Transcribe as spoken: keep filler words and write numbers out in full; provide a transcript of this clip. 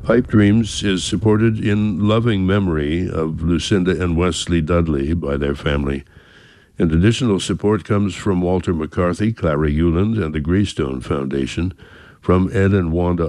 Pipe Dreams is supported in loving memory of Lucinda and Wesley Dudley by their family. And additional support comes from Walter McCarthy, Clara Euland, and the Greystone Foundation, from Ed and Wanda